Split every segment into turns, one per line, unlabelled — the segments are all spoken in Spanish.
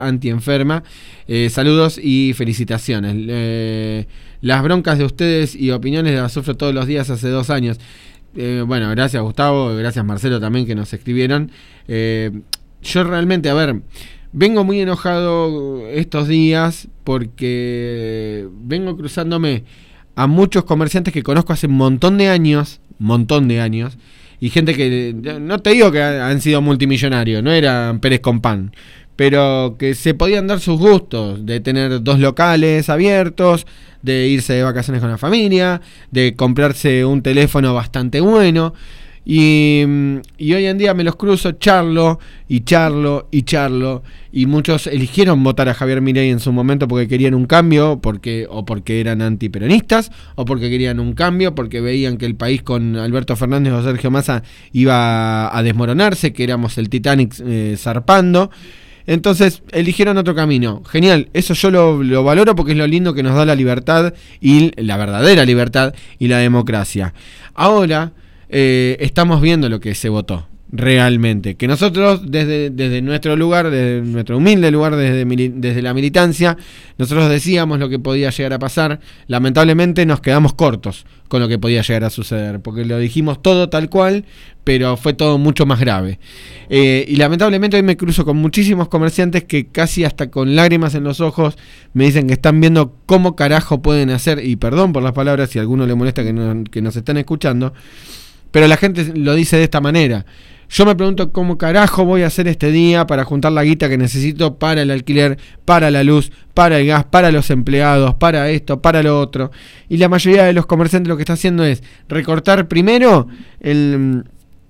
antienferma. Saludos y felicitaciones. Las broncas de ustedes y opiniones las sufro todos los días hace 2 años. Bueno, gracias Gustavo, gracias Marcelo también que nos escribieron. Yo realmente, a ver, vengo muy enojado estos días porque vengo cruzándome a muchos comerciantes que conozco hace un montón de años, y gente que, no te digo que han sido multimillonarios, no eran Pérez con pan, pero que se podían dar sus gustos de tener 2 locales abiertos, de irse de vacaciones con la familia, de comprarse un teléfono bastante bueno, y hoy en día me los cruzo, charlo, y muchos eligieron votar a Javier Milei en su momento porque querían un cambio, o porque eran antiperonistas, o porque querían un cambio, porque veían que el país con Alberto Fernández o Sergio Massa iba a desmoronarse, que éramos el Titanic zarpando. Entonces eligieron otro camino. Genial, eso yo lo valoro porque es lo lindo que nos da la libertad, y la verdadera libertad y la democracia. Ahora estamos viendo lo que se votó realmente, que nosotros desde nuestro lugar, desde nuestro humilde lugar, desde la militancia, nosotros decíamos lo que podía llegar a pasar. Lamentablemente nos quedamos cortos con lo que podía llegar a suceder, porque lo dijimos todo tal cual, pero fue todo mucho más grave. Y lamentablemente hoy me cruzo con muchísimos comerciantes que casi hasta con lágrimas en los ojos me dicen que están viendo cómo carajo pueden hacer, y perdón por las palabras si a alguno le molesta que nos estén escuchando, pero la gente lo dice de esta manera. Yo me pregunto cómo carajo voy a hacer este día para juntar la guita que necesito para el alquiler, para la luz, para el gas, para los empleados, para esto, para lo otro. Y la mayoría de los comerciantes lo que está haciendo es recortar primero en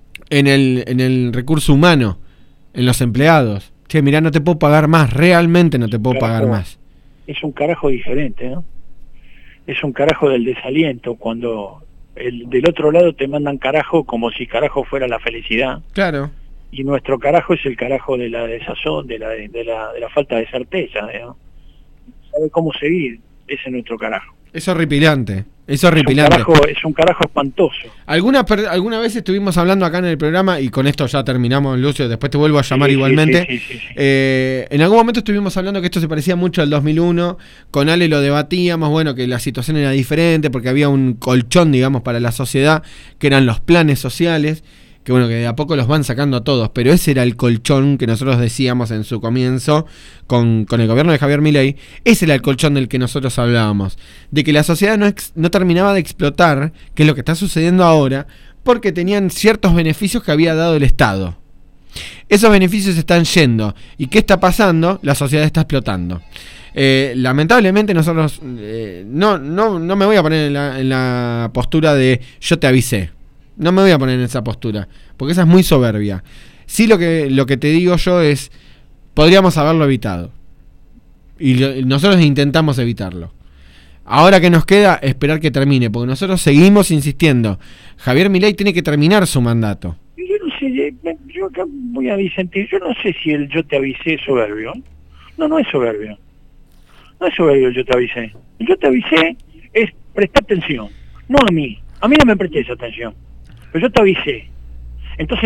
el recurso humano, en los empleados. Che, mirá, no te puedo pagar más, realmente no te puedo pagar más.
Es un carajo diferente, ¿no? Es un carajo del desaliento cuando... del otro lado te mandan carajo como si carajo fuera la felicidad.
Claro.
Y nuestro carajo es el carajo de la desazón, de la falta de certeza, ¿no? Sabe cómo seguir, ese es nuestro carajo.
Es horripilante, es horripilante.
Es un carajo espantoso.
Alguna vez estuvimos hablando acá en el programa, y con esto ya terminamos, Lucio, después te vuelvo a llamar igualmente. Sí. En algún momento estuvimos hablando que esto se parecía mucho al 2001, con Ale lo debatíamos, bueno, que la situación era diferente, porque había un colchón, digamos, para la sociedad, que eran los planes sociales, que bueno, que de a poco los van sacando a todos, pero ese era el colchón que nosotros decíamos en su comienzo con el gobierno de Javier Milei. Ese era el colchón del que nosotros hablábamos, de que la sociedad no terminaba de explotar, que es lo que está sucediendo ahora, porque tenían ciertos beneficios que había dado el Estado. Esos beneficios están yendo, ¿y qué está pasando? La sociedad está explotando. Lamentablemente nosotros no me voy a poner en la postura de yo te avisé. No me voy a poner en esa postura, porque esa es muy soberbia. Sí, lo que te digo yo es, podríamos haberlo evitado, y nosotros intentamos evitarlo. Ahora que nos queda, esperar que termine, porque nosotros seguimos insistiendo. Javier Milei tiene que terminar su mandato.
Yo no sé, yo acá voy a disentir. Yo no sé si el yo te avisé es soberbio. No es soberbio. No es soberbio el yo te avisé. El yo te avisé es prestar atención, no a mí. A mí no me prestes atención. Pero yo te avisé. Entonces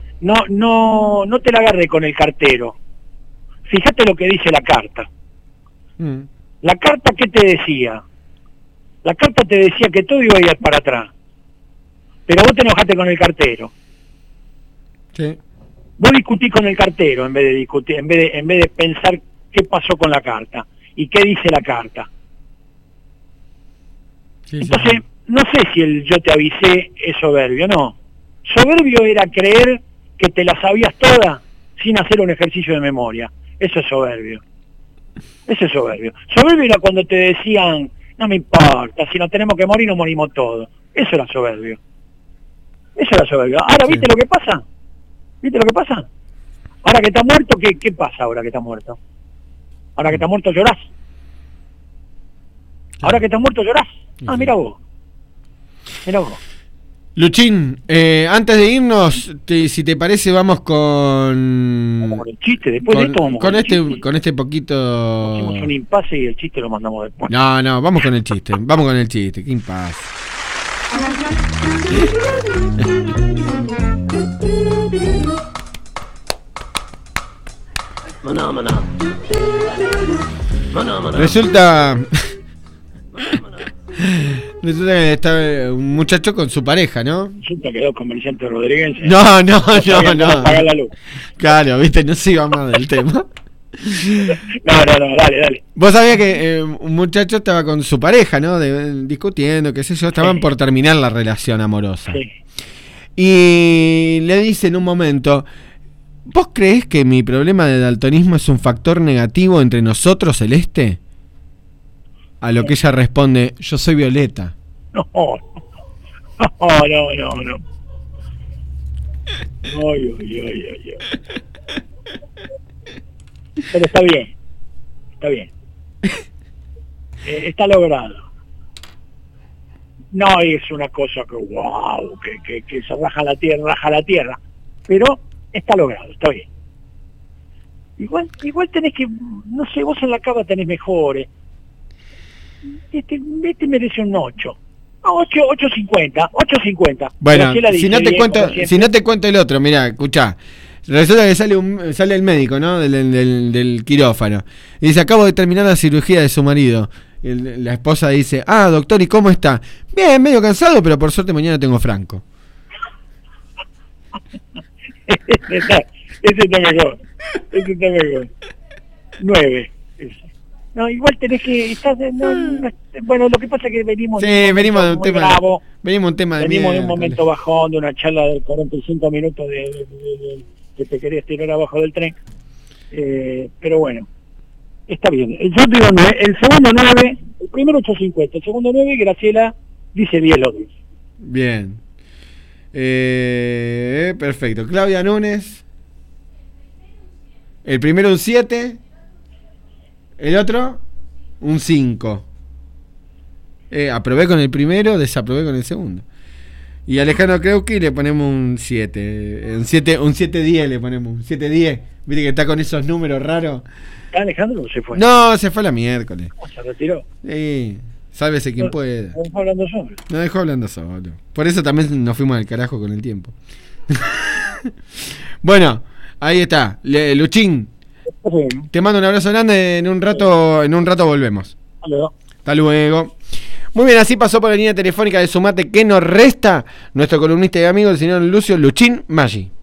no te la agarré con el cartero. Fíjate lo que dice la carta. La carta, ¿qué te decía? La carta te decía que todo iba a ir para atrás. Pero vos te enojaste con el cartero.
Sí.
Vos discutís con el cartero en vez de discutir, en vez de pensar qué pasó con la carta y qué dice la carta. Sí, entonces, sí. No sé si el yo te avisé es soberbio, no. Soberbio era creer que te la sabías toda sin hacer un ejercicio de memoria. Eso es soberbio. Eso es soberbio. Soberbio era cuando te decían, no me importa, si nos tenemos que morir, nos morimos todos. Eso era soberbio. Eso era soberbio. Ahora, ¿viste lo que pasa? ¿Viste lo que pasa? Ahora que está muerto, ¿qué pasa ahora que está muerto? Ahora que está muerto llorás. Ahora que está muerto llorás. Ah, mira vos. Mira vos.
Luchín, antes de irnos, si te parece, vamos con
el chiste. Después de esto vamos
con este poquito.
Hicimos un impasse y el chiste lo mandamos después.
No, vamos con el chiste. Vamos con el chiste. Qué impasse.
Maná.
Resulta que está un muchacho con su pareja, ¿no?
Resulta que dos comerciantes Rodríguez.
No.
Apagar la luz.
Claro, viste, no se iba más del tema.
No, dale.
Vos sabías que un muchacho estaba con su pareja, ¿no? Discutiendo, qué sé yo, estaban por terminar la relación amorosa.
Sí.
Y le dice en un momento: ¿vos creés que mi problema de daltonismo es un factor negativo entre nosotros, Celeste? A lo que ella responde: yo soy Violeta.
No. Ay. Pero está bien. Está logrado. No es una cosa que wow, que se raja la tierra, pero está logrado, está bien. Igual tenés que, no sé, vos en la cava tenés mejores. Este merece un 8. 8.50.
Bueno, si no te cuento el otro, mirá, escuchá. Resulta que sale el médico, ¿no? Del quirófano. Y dice: acabo de terminar la cirugía de su marido. Y la esposa dice: doctor, ¿y cómo está? Bien, medio cansado, pero por suerte mañana tengo franco.
Ese está mejor. 9. No, igual tenés que bueno, lo que pasa es que venimos
de un tema
bravo,
venimos de
un momento bajón, de una charla de 45 minutos de que te querías tirar abajo del tren, pero bueno, está bien. Yo digo 9, el segundo 9, el primero 8.50, el segundo 9, Graciela dice 10 los 10.
Bien. Perfecto. Claudia Núñez, el primero un 7, el otro un 5. Aprobé con el primero, desaprobé con el segundo. Y a Alejandro Kreuski le ponemos un 7. Un 7-10 le ponemos. Un 7-10. Viste que está con esos números raros.
¿Alejandro se fue?
No, se fue la miércoles.
¿Cómo se retiró?
Sí. Sálvese quien pueda.
Nos dejó hablando solo.
Nos dejó hablando solo. Por eso también nos fuimos al carajo con el tiempo. Bueno, ahí está. Luchín. Te mando un abrazo grande. En un rato volvemos. Hasta luego. Muy bien, así pasó por la línea telefónica de Sumate que nos resta nuestro columnista y amigo, el señor Lucio Luchín Maggi.